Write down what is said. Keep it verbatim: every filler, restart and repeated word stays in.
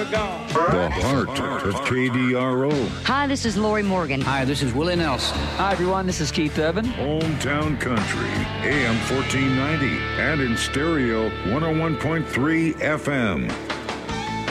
ever gone. The heart of K D R O. Hi, this is Lori Morgan. Hi, this is Willie Nelson. Hi, everyone. This is Keith Urban. Hometown Country, A M fourteen ninety, and in stereo, one oh one point three F M.